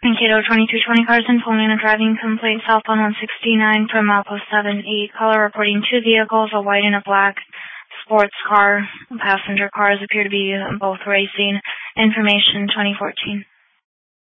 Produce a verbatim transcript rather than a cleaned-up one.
Mankato twenty-two twenty Carson, pulling in a driving complaint southbound one sixty-nine from outpost seven eight. Caller reporting two vehicles, a white and a black sports car. Passenger cars appear to be both racing. Information twenty fourteen.